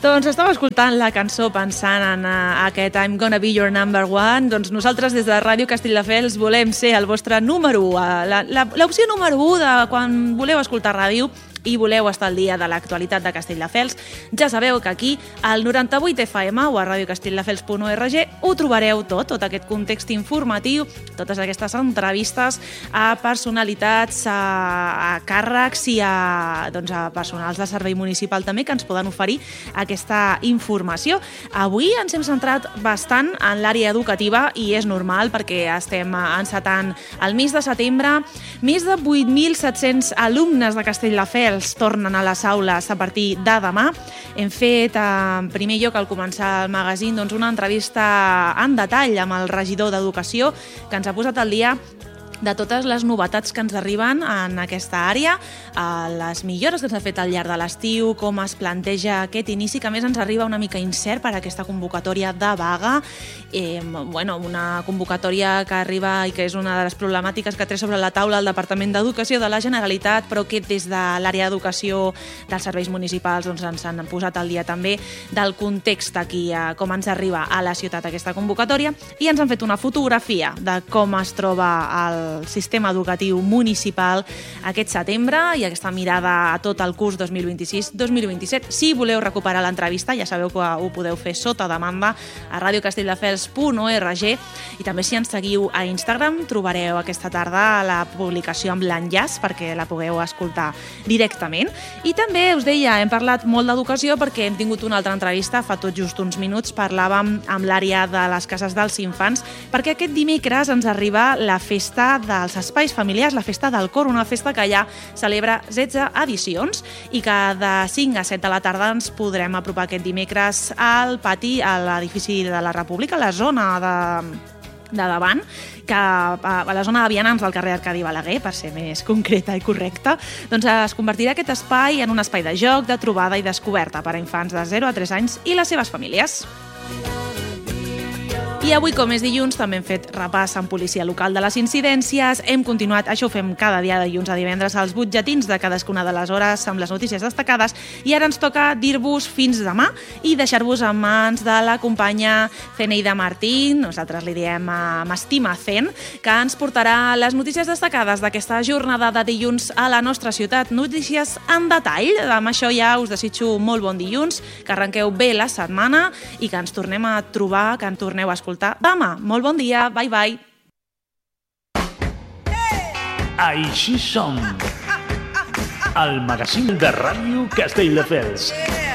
Doncs estava escoltant la cançó pensant en aquest I'm Gonna Be Your Number One. Doncs nosaltres des de Ràdio Castelldefels volem ser el vostre número 1, l'opció número 1 de quan voleu escoltar ràdio i voleu estar al dia de l'actualitat de Castelldefels. Ja sabeu que aquí, al 98 FM o a radiocastelldefels.org, ho trobareu tot aquest context informatiu, totes aquestes entrevistes a personalitats, a càrrecs i a personals de servei municipal també que ens poden oferir aquesta informació. Avui ens hem centrat bastant en l'àrea educativa i és normal perquè estem encetant el mes de setembre. Més de 8.700 alumnes de Castelldefels tornen a les aules a partir de demà. Hem fet, en primer lloc, al començar el magazín, una entrevista en detall amb el regidor d'Educació, que ens ha posat al dia de totes les novetats que ens arriben en aquesta àrea, les millores que s'ha fet al llarg de l'estiu, com es planteja aquest inici, que a més ens arriba una mica incert per aquesta convocatòria de vaga, una convocatòria que arriba i que és una de les problemàtiques que té sobre la taula el Departament d'Educació de la Generalitat, però que des de l'àrea d'educació dels serveis municipals ens han posat al dia també del context aquí, com ens arriba a la ciutat aquesta convocatòria, i ens han fet una fotografia de com es troba el sistema educatiu municipal aquest setembre i aquesta mirada a tot el curs 2026-2027. Si voleu recuperar l'entrevista, ja sabeu que ho podeu fer sota demanda a radiocastelldefels.org, i també si ens seguiu a Instagram trobareu aquesta tarda la publicació amb l'enllaç perquè la pugueu escoltar directament. I també us deia, hem parlat molt d'educació perquè hem tingut una altra entrevista fa tot just uns minuts, parlàvem amb l'àrea de les cases dels infants, perquè aquest dimecres ens arriba la festa dels espais familiars, la festa del cor, una festa que ja celebra 16 edicions i que de 5 a 7 de la tarda ens podrem apropar aquest dimecres al pati, a l'edifici de la República, a la zona de davant, a la zona de vianants del carrer Arcadi Balaguer, per ser més concreta i correcta. Doncs es convertirà aquest espai en un espai de joc, de trobada i descoberta per a infants de 0 a 3 anys i les seves famílies. I avui, com és dilluns, també hem fet repàs en policia local de les incidències. Hem continuat, això ho fem cada dia de dilluns a divendres, els butlletins de cadascuna de les hores amb les notícies destacades. I ara ens toca dir-vos fins demà i deixar-vos en mans de la companya Zeneida Martín, nosaltres li diem M'estima Zen, que ens portarà les notícies destacades d'aquesta jornada de dilluns a la nostra ciutat. Notícies en detall. Amb això ja us desitjo molt bon dilluns, que arrenqueu bé la setmana i que ens tornem a trobar, que ens torneu a escoltar demà. Molt bon dia, bye bye. Així som, el magazín de Ràdio Castelldefels.